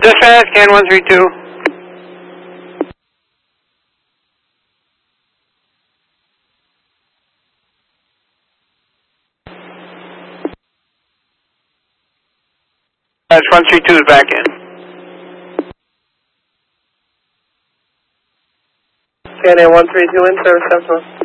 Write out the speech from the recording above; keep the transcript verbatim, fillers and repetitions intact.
Dispatch, can one three two. Dispatch, one three two is back in. Can one three two in, service central.